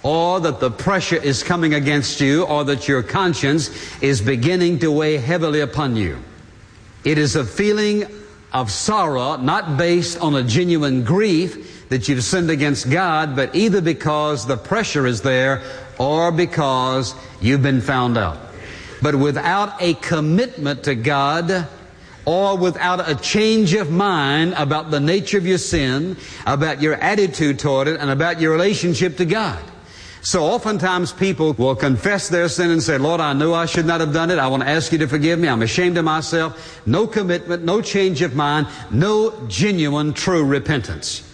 or that the pressure is coming against you, or that your conscience is beginning to weigh heavily upon you. It is a feeling of sorrow, not based on a genuine grief that you've sinned against God, but either because the pressure is there or because you've been found out. But without a commitment to God, or without a change of mind about the nature of your sin, about your attitude toward it, and about your relationship to God. So oftentimes people will confess their sin and say, Lord, I know I should not have done it. I want to ask you to forgive me. I'm ashamed of myself. No commitment, no change of mind, no genuine, true repentance.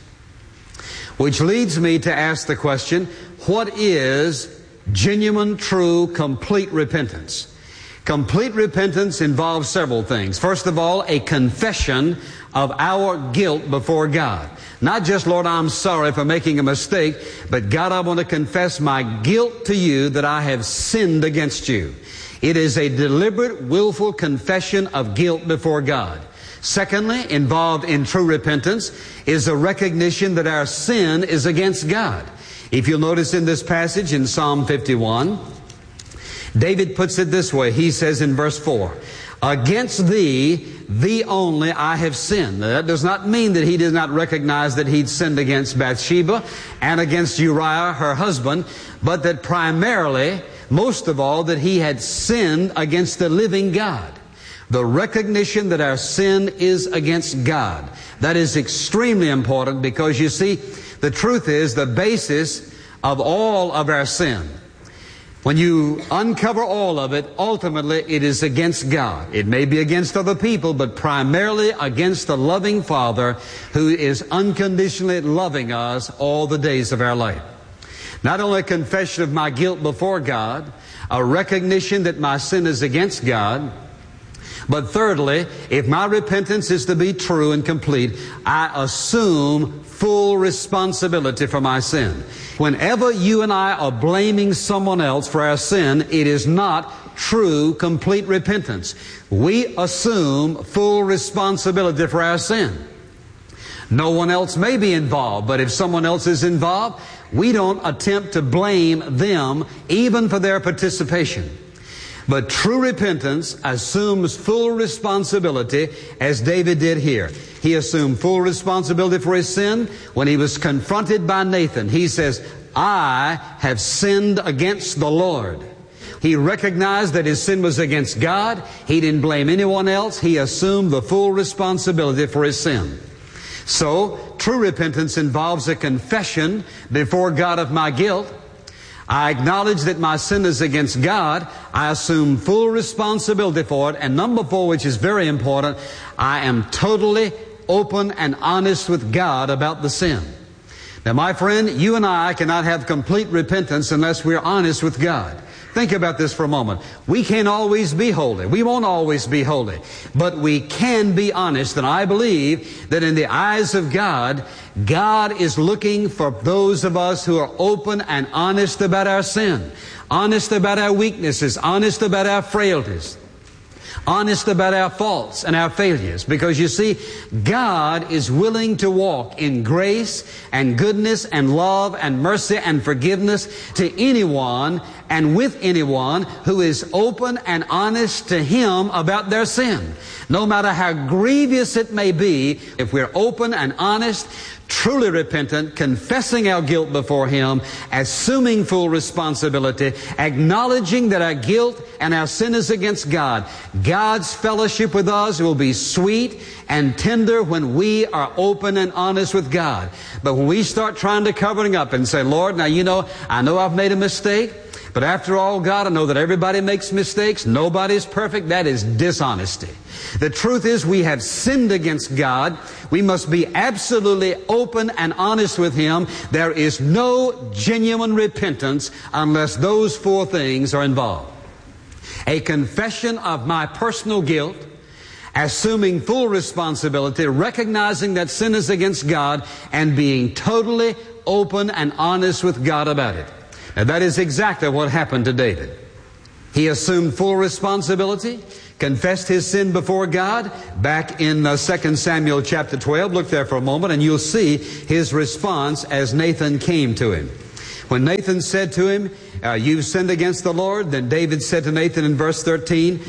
Which leads me to ask the question, what is genuine, true, complete repentance? Complete repentance involves several things. First of all, a confession of our guilt before God. Not just, Lord, I'm sorry for making a mistake, but God, I want to confess my guilt to you that I have sinned against you. It is a deliberate, willful confession of guilt before God. Secondly, involved in true repentance is a recognition that our sin is against God. If you'll notice in this passage in Psalm 51, David puts it this way. He says in verse 4, against thee, thee only I have sinned. Now, that does not mean that he did not recognize that he'd sinned against Bathsheba and against Uriah, her husband, but that primarily, most of all, that he had sinned against the living God. The recognition that our sin is against God. That is extremely important because, you see, the truth is the basis of all of our sin. When you uncover all of it, ultimately it is against God. It may be against other people, but primarily against the loving Father who is unconditionally loving us all the days of our life. Not only a confession of my guilt before God, a recognition that my sin is against God, but thirdly, if my repentance is to be true and complete, I assume full responsibility for my sin. Whenever you and I are blaming someone else for our sin, it is not true, complete repentance. We assume full responsibility for our sin. No one else may be involved, but if someone else is involved, we don't attempt to blame them even for their participation. But true repentance assumes full responsibility, as David did here. He assumed full responsibility for his sin when he was confronted by Nathan. He says, I have sinned against the Lord. He recognized that his sin was against God. He didn't blame anyone else. He assumed the full responsibility for his sin. So, true repentance involves a confession before God of my guilt. I acknowledge that my sin is against God. I assume full responsibility for it. And number 4, which is very important, I am totally open and honest with God about the sin. Now, my friend, you and I cannot have complete repentance unless we're honest with God. Think about this for a moment. We can't always be holy. We won't always be holy. But we can be honest. And I believe that in the eyes of God, God is looking for those of us who are open and honest about our sin, honest about our weaknesses, honest about our frailties, honest about our faults and our failures. Because you see, God is willing to walk in grace and goodness and love and mercy and forgiveness to anyone and with anyone who is open and honest to Him about their sin. No matter how grievous it may be, if we're open and honest, truly repentant, confessing our guilt before Him, assuming full responsibility, acknowledging that our guilt and our sin is against God, God's fellowship with us will be sweet and tender when we are open and honest with God. But when we start trying to cover it up and say, Lord, now you know, I know I've made a mistake, but after all, God, I know that everybody makes mistakes. Nobody's perfect. That is dishonesty. The truth is we have sinned against God. We must be absolutely open and honest with Him. There is no genuine repentance unless those 4 things are involved. A confession of my personal guilt, assuming full responsibility, recognizing that sin is against God, and being totally open and honest with God about it. Now, that is exactly what happened to David. He assumed full responsibility, confessed his sin before God. Back in 2 Samuel chapter 12, look there for a moment and you'll see his response as Nathan came to him. When Nathan said to him, you've sinned against the Lord, then David said to Nathan in verse 13,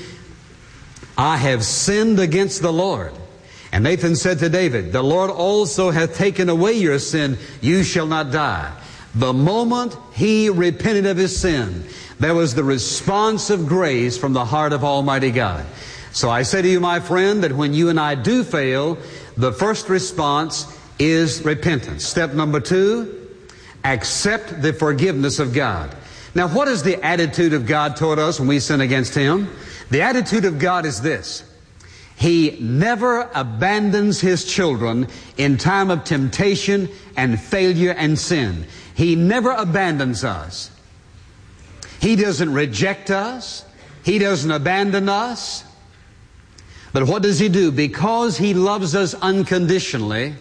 I have sinned against the Lord. And Nathan said to David, the Lord also hath taken away your sin, you shall not die. The moment he repented of his sin, there was the response of grace from the heart of Almighty God. So I say to you, my friend, that when you and I do fail, the first response is repentance. Step number 2, accept the forgiveness of God. Now, what is the attitude of God toward us when we sin against Him? The attitude of God is this. He never abandons His children in time of temptation and failure and sin. He never abandons us. He doesn't reject us. He doesn't abandon us. But what does He do? Because He loves us unconditionally,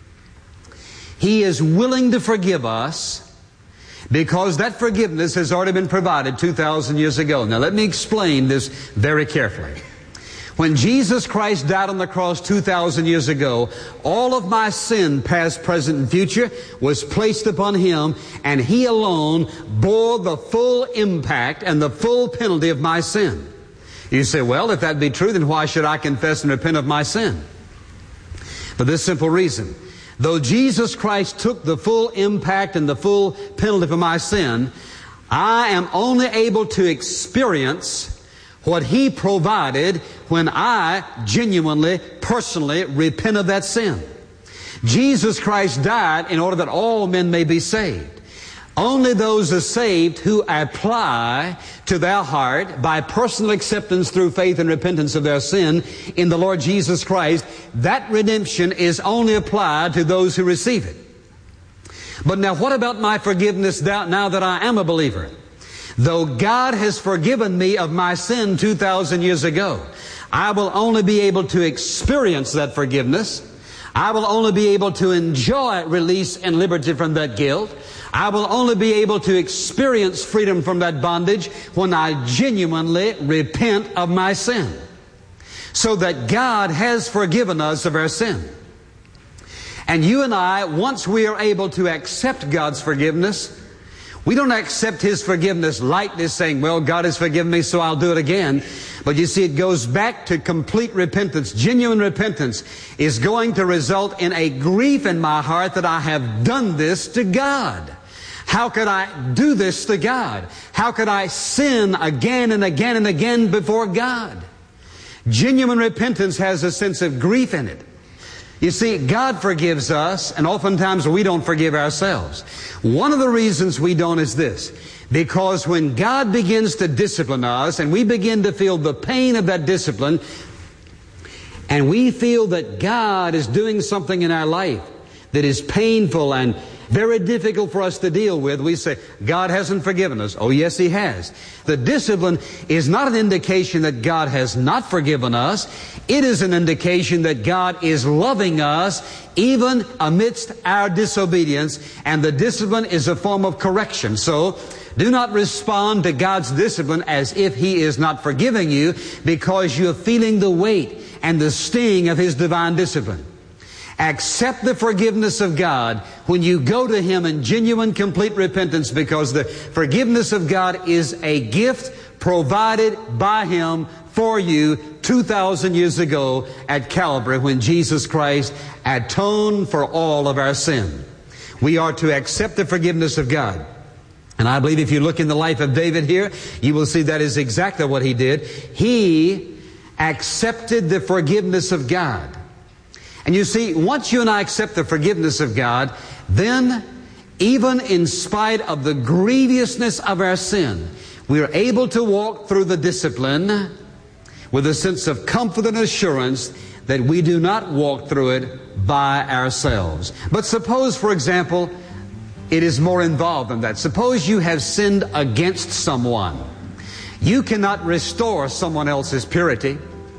He is willing to forgive us because that forgiveness has already been provided 2,000 years ago. Now let me explain this very carefully. When Jesus Christ died on the cross 2,000 years ago, all of my sin, past, present, and future, was placed upon Him, and He alone bore the full impact and the full penalty of my sin. You say, well, if that be true, then why should I confess and repent of my sin? For this simple reason. Though Jesus Christ took the full impact and the full penalty for my sin, I am only able to experience what He provided when I genuinely, personally repent of that sin. Jesus Christ died in order that all men may be saved. Only those are saved who apply to their heart by personal acceptance through faith and repentance of their sin in the Lord Jesus Christ. That redemption is only applied to those who receive it. But now what about my forgiveness now that I am a believer? Though God has forgiven me of my sin 2,000 years ago, I will only be able to experience that forgiveness. I will only be able to enjoy release and liberty from that guilt. I will only be able to experience freedom from that bondage when I genuinely repent of my sin. So that God has forgiven us of our sin. And you and I, once we are able to accept God's forgiveness, we don't accept His forgiveness lightly, saying, well, God has forgiven me, so I'll do it again. But you see, it goes back to complete repentance. Genuine repentance is going to result in a grief in my heart that I have done this to God. How could I do this to God? How could I sin again and again and again before God? Genuine repentance has a sense of grief in it. You see, God forgives us, and oftentimes we don't forgive ourselves. One of the reasons we don't is this. Because when God begins to discipline us, and we begin to feel the pain of that discipline, and we feel that God is doing something in our life that is painful and very difficult for us to deal with, we say, God hasn't forgiven us. Oh, yes, He has. The discipline is not an indication that God has not forgiven us. It is an indication that God is loving us even amidst our disobedience, and the discipline is a form of correction. So, do not respond to God's discipline as if He is not forgiving you because you're feeling the weight and the sting of His divine discipline. Accept the forgiveness of God when you go to Him in genuine, complete repentance, because the forgiveness of God is a gift provided by Him for you 2,000 years ago at Calvary when Jesus Christ atoned for all of our sin. We are to accept the forgiveness of God. And I believe if you look in the life of David here, you will see that is exactly what he did. He accepted the forgiveness of God. And you see, once you and I accept the forgiveness of God, then even in spite of the grievousness of our sin, we are able to walk through the discipline with a sense of comfort and assurance that we do not walk through it by ourselves. But suppose, for example, it is more involved than that. Suppose you have sinned against someone. You cannot restore someone else's purity.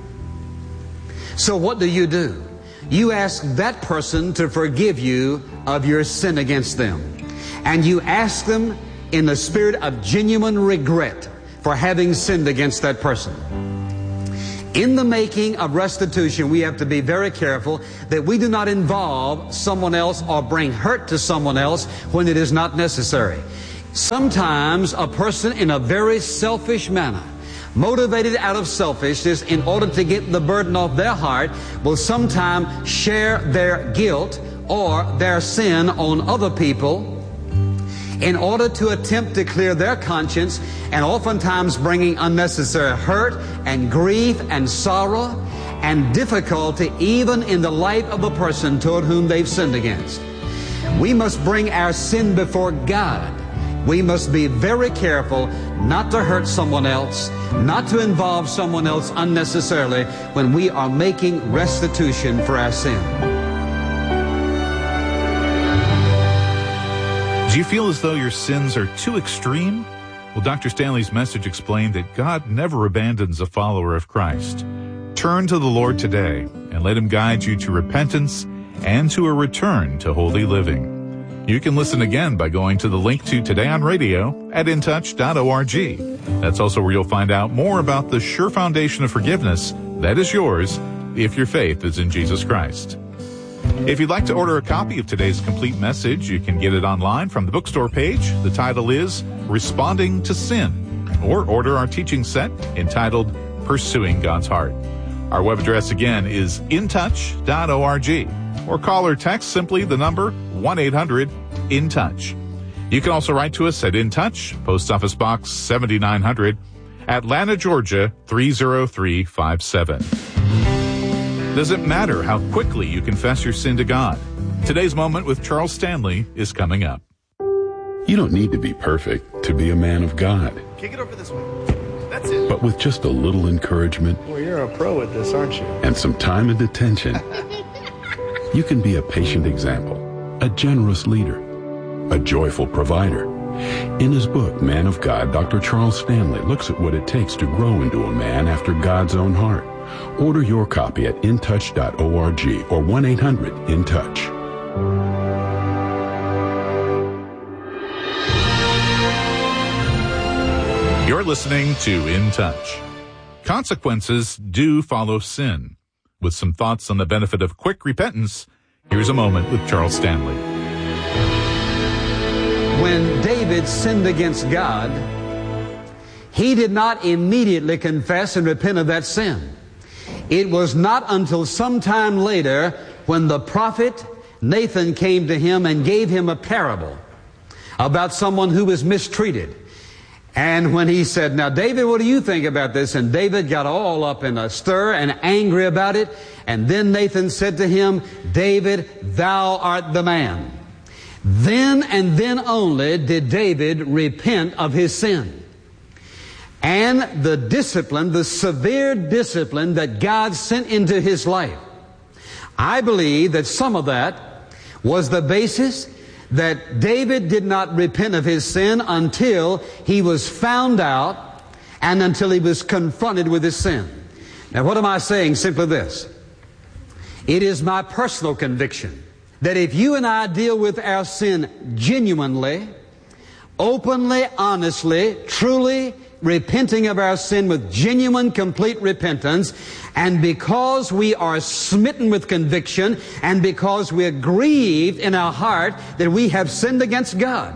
So what do? You ask that person to forgive you of your sin against them. And you ask them in the spirit of genuine regret for having sinned against that person. In the making of restitution, we have to be very careful that we do not involve someone else or bring hurt to someone else when it is not necessary. Sometimes a person in a very selfish manner, motivated out of selfishness in order to get the burden off their heart, will sometimes share their guilt or their sin on other people in order to attempt to clear their conscience, and oftentimes bringing unnecessary hurt and grief and sorrow and difficulty even in the life of the person toward whom they've sinned against. We must bring our sin before God. We must be very careful not to hurt someone else, not to involve someone else unnecessarily when we are making restitution for our sin. Do you feel as though your sins are too extreme? Well, Dr. Stanley's message explained that God never abandons a follower of Christ. Turn to the Lord today and let Him guide you to repentance and to a return to holy living. You can listen again by going to the link to Today on Radio at intouch.org. That's also where you'll find out more about the sure foundation of forgiveness that is yours if your faith is in Jesus Christ. If you'd like to order a copy of today's complete message, you can get it online from the bookstore page. The title is Responding to Sin, or order our teaching set entitled Pursuing God's Heart. Our web address again is intouch.org, or call or text simply the number 1-800-IN-TOUCH. You can also write to us at In Touch, Post Office Box 7900, Atlanta, Georgia 30357. Does it matter how quickly you confess your sin to God? Today's Moment with Charles Stanley is coming up. You don't need to be perfect to be a man of God. Kick it over this way. That's it. But with just a little encouragement, Well, you're a pro at this, aren't you? and some time and attention, you can be a patient example, a generous leader, a joyful provider. In his book, Man of God, Dr. Charles Stanley looks at what it takes to grow into a man after God's own heart. Order your copy at intouch.org or 1-800-IN-TOUCH. You're listening to In Touch. Consequences do follow sin. With some thoughts on the benefit of quick repentance, here's a moment with Charles Stanley. When David sinned against God, he did not immediately confess and repent of that sin. It was not until some time later when the prophet Nathan came to him and gave him a parable about someone who was mistreated. And when he said, "Now, David, what do you think about this?" And David got all up in a stir and angry about it. And then Nathan said to him, "David, thou art the man." Then and then only did David repent of his sin. And the discipline, the severe discipline that God sent into his life, I believe that some of that was the basis that David did not repent of his sin until he was found out and until he was confronted with his sin. Now, what am I saying? Simply this. It is my personal conviction that if you and I deal with our sin genuinely, openly, honestly, truly, repenting of our sin with genuine, complete repentance, and because we are smitten with conviction, and because we're grieved in our heart that we have sinned against God,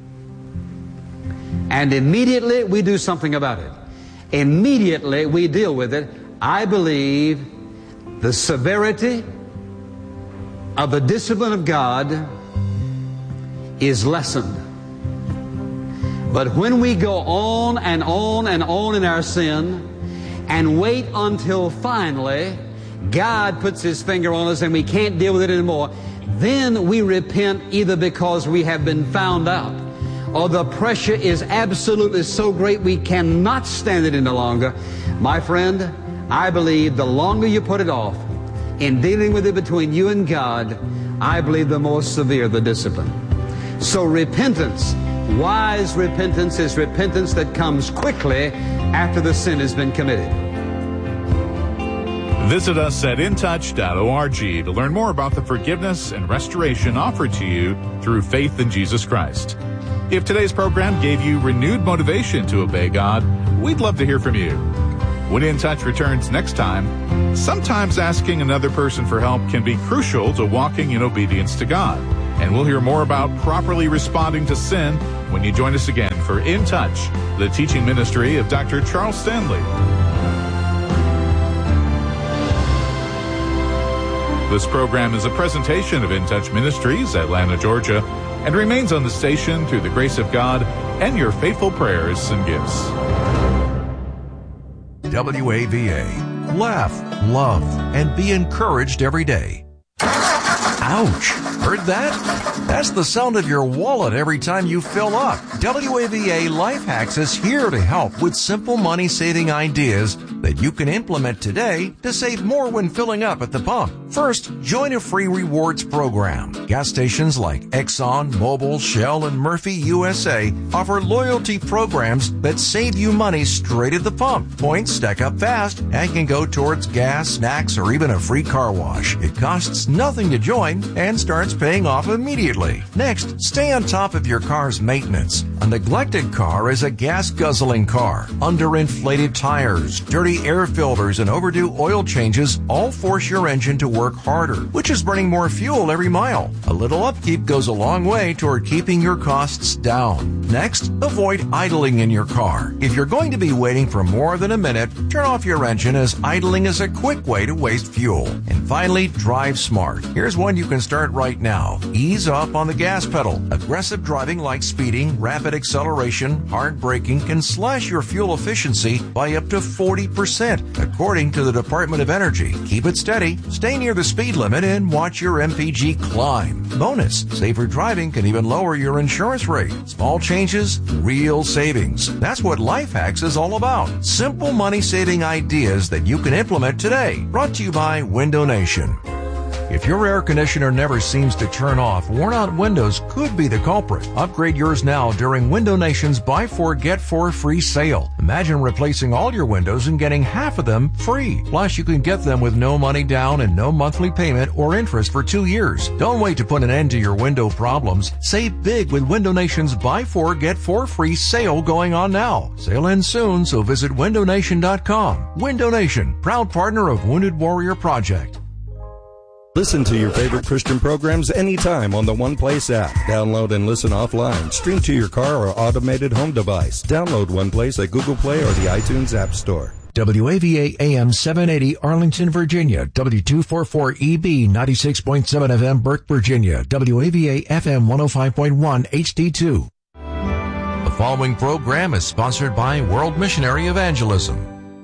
and immediately we do something about it, immediately we deal with it, I believe the severity of the discipline of God is lessened. But when we go on and on and on in our sin and wait until finally God puts His finger on us and we can't deal with it anymore, then we repent either because we have been found out or the pressure is absolutely so great we cannot stand it any longer. My friend, I believe the longer you put it off in dealing with it between you and God, I believe the more severe the discipline. So repentance, wise repentance, is repentance that comes quickly after the sin has been committed. Visit us at intouch.org to learn more about the forgiveness and restoration offered to you through faith in Jesus Christ. If today's program gave you renewed motivation to obey God, we'd love to hear from you. When In Touch returns next time, sometimes asking another person for help can be crucial to walking in obedience to God. And we'll hear more about properly responding to sin when you join us again for In Touch, the teaching ministry of Dr. Charles Stanley. This program is a presentation of In Touch Ministries, Atlanta, Georgia, and remains on the station through the grace of God and your faithful prayers and gifts. WAVA. Laugh, love, and be encouraged every day. Ouch! Heard that? That's the sound of your wallet every time you fill up. WAVA Life Hacks is here to help with simple money-saving ideas that you can implement today to save more when filling up at the pump. First, join a free rewards program. Gas stations like Exxon, Mobil, Shell, and Murphy USA offer loyalty programs that save you money straight at the pump. Points stack up fast and can go towards gas, snacks, or even a free car wash. It costs nothing to join and starts paying off immediately. Next, stay on top of your car's maintenance. A neglected car is a gas-guzzling car. Underinflated tires, dirty air filters, and overdue oil changes all force your engine to work harder, which is burning more fuel every mile. A little upkeep goes a long way toward keeping your costs down. Next, avoid idling in your car. If you're going to be waiting for more than a minute, turn off your engine, as idling is a quick way to waste fuel. And finally, drive smart. Here's one you can start right now. Ease up on the gas pedal. Aggressive driving like speeding, rapid acceleration, hard braking can slash your fuel efficiency by up to 40%, according to the Department of Energy. Keep it steady, stay near the speed limit, and watch your MPG climb. Bonus, safer driving can even lower your insurance rate. Small changes, real savings. That's what Life Hacks is all about. Simple money-saving ideas that you can implement today. Brought to you by Window Nation. If your air conditioner never seems to turn off, worn-out windows could be the culprit. Upgrade yours now during Window Nation's Buy 4 Get 4 free sale. Imagine replacing all your windows and getting half of them free. Plus, you can get them with no money down and no monthly payment or interest for 2 years. Don't wait to put an end to your window problems. Save big with Window Nation's Buy 4 Get 4 free sale going on now. Sale ends soon, so visit windownation.com. Window Nation, proud partner of Wounded Warrior Project. Listen to your favorite Christian programs anytime on the One Place app. Download and listen offline. Stream to your car or automated home device. Download One Place at Google Play or the iTunes App Store. WAVA AM 780 Arlington, Virginia. W244EB 96.7 FM Burke, Virginia. WAVA FM 105.1 HD2. The following program is sponsored by World Missionary Evangelism.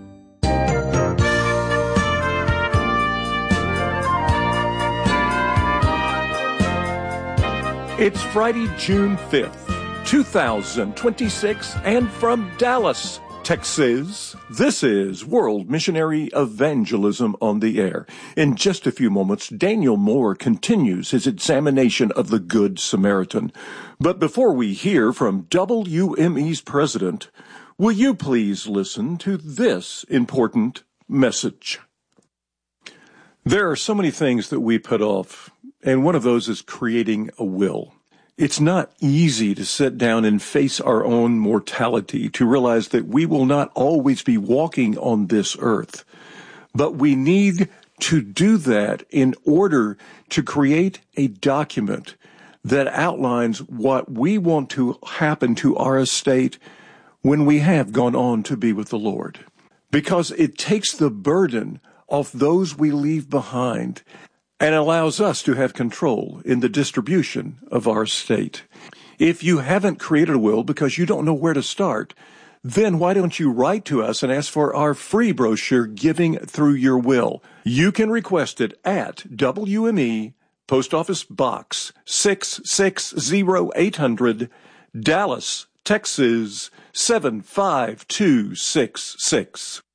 It's Friday, June 5th, 2026, and from Dallas, Texas, this is World Missionary Evangelism on the Air. In just a few moments, Daniel Moore continues his examination of the Good Samaritan. But before we hear from WME's president, will you please listen to this important message? There are so many things that we put off, and one of those is creating a will. It's not easy to sit down and face our own mortality, to realize that we will not always be walking on this earth. But we need to do that in order to create a document that outlines what we want to happen to our estate when we have gone on to be with the Lord. Because it takes the burden off those we leave behind and allows us to have control in the distribution of our estate. If you haven't created a will because you don't know where to start, then why don't you write to us and ask for our free brochure, Giving Through Your Will? You can request it at WME, Post Office Box 660-800, Dallas, Texas 75266.